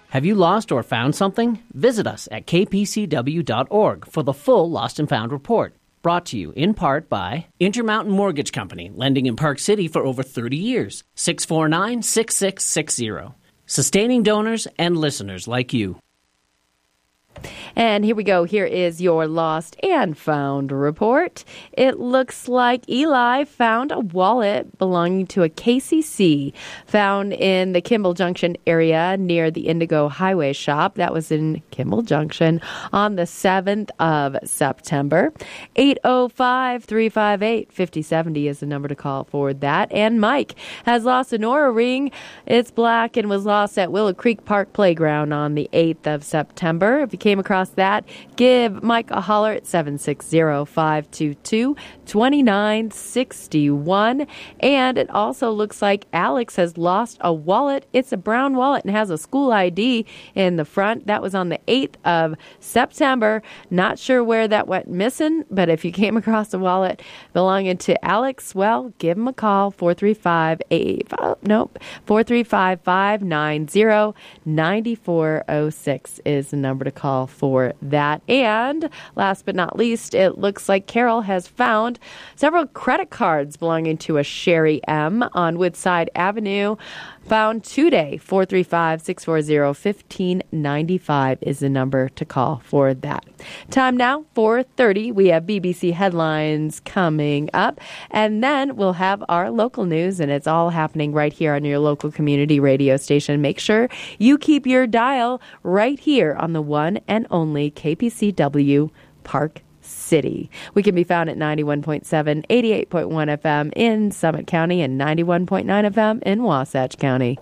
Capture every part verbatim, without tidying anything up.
Have you lost or found something? Visit us at k p c w dot org for the full Lost and Found report. Brought to you in part by Intermountain Mortgage Company, lending in Park City for over thirty years. six four nine, six six six zero. Sustaining donors and listeners like you. And here we go. Here is your lost and found report. It looks like Eli found a wallet belonging to a K C C found in the Kimball Junction area near the Indigo Highway shop. That was in Kimball Junction on the seventh of September. eight oh five, three five eight, five oh seven oh is the number to call for that. And Mike has lost an Oura ring. It's black and was lost at Willow Creek Park Playground on the eighth of September. If you came across that, give Mike a holler at seven six zero, five two two, two nine six one. And it also looks like Alex has lost a wallet. It's a brown wallet and has a school I D in the front. That was on the eighth of September. Not sure where that went missing, but if you came across a wallet belonging to Alex, well, give him a call, four three five, eight, oh, nope, four three five, five nine zero, nine four zero six is the number to call for that. And last but not least, it looks like Carol has found several credit cards belonging to a Sherry M on Woodside Avenue. Found today. four three five, six four zero, one five nine five is the number to call for that. Time now, four thirty. We have B B C headlines coming up, and then we'll have our local news, and it's all happening right here on your local community radio station. Make sure you keep your dial right here on the one and only K P C W Park City. We can be found at ninety-one point seven, eighty-eight point one F M in Summit County and ninety-one point nine F M in Wasatch County.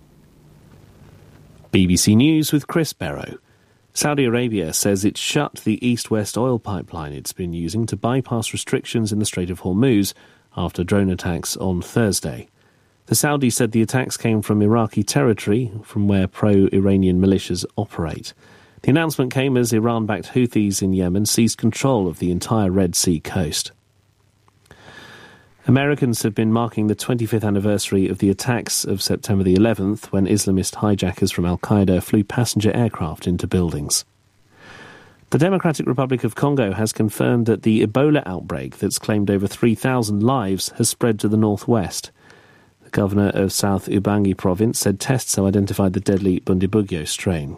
B B C News with Chris Barrow. Saudi Arabia says it shut the east-west oil pipeline it's been using to bypass restrictions in the Strait of Hormuz after drone attacks on Thursday. The Saudis said the attacks came from Iraqi territory, from where pro-Iranian militias operate. The announcement came as Iran-backed Houthis in Yemen seized control of the entire Red Sea coast. Americans have been marking the twenty-fifth anniversary of the attacks of September the eleventh, when Islamist hijackers from Al-Qaeda flew passenger aircraft into buildings. The Democratic Republic of Congo has confirmed that the Ebola outbreak that's claimed over three thousand lives has spread to the northwest. The governor of South Ubangi province said tests have identified the deadly Bundibugyo strain.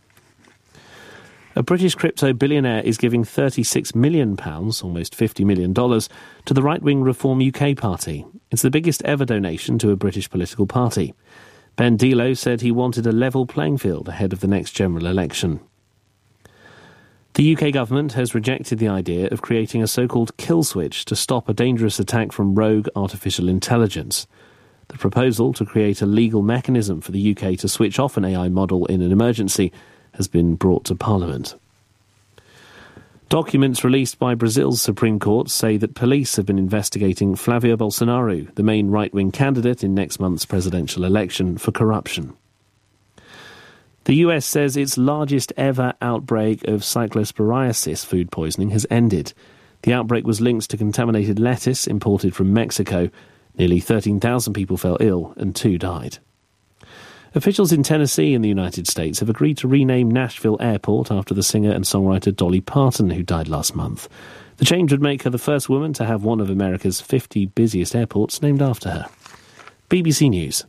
A British crypto billionaire is giving thirty-six million pounds, almost fifty million dollars, to the right-wing Reform U K party. It's the biggest ever donation to a British political party. Ben Delo said he wanted a level playing field ahead of the next general election. The U K government has rejected the idea of creating a so-called kill switch to stop a dangerous attack from rogue artificial intelligence. The proposal to create a legal mechanism for the U K to switch off an A I model in an emergency has been brought to Parliament. Documents released by Brazil's Supreme Court say that police have been investigating Flavio Bolsonaro, the main right-wing candidate in next month's presidential election, for corruption. The U S says its largest ever outbreak of cyclosporiasis food poisoning has ended. The outbreak was linked to contaminated lettuce imported from Mexico. Nearly thirteen thousand people fell ill and two died. Officials in Tennessee in the United States have agreed to rename Nashville Airport after the singer and songwriter Dolly Parton, who died last month. The change would make her the first woman to have one of America's fifty busiest airports named after her. B B C News.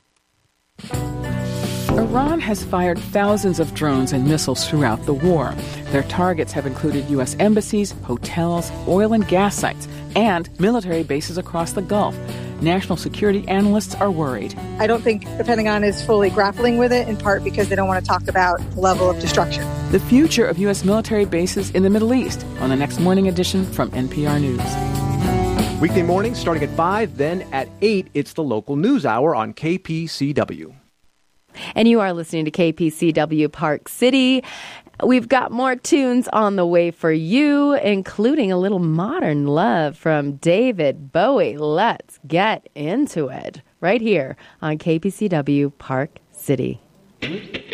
Iran has fired thousands of drones and missiles throughout the war. Their targets have included U S embassies, hotels, oil and gas sites, and military bases across the Gulf. National security analysts are worried. I don't think the Pentagon is fully grappling with it, in part because they don't want to talk about the level of destruction. The future of U S military bases in the Middle East on the next morning edition from N P R News. Weekday mornings starting at five, then at eight, it's the local news hour on K P C W. And you are listening to K P C W Park City. We've got more tunes on the way for you, including a little modern love from David Bowie. Let's get into it right here on K P C W Park City.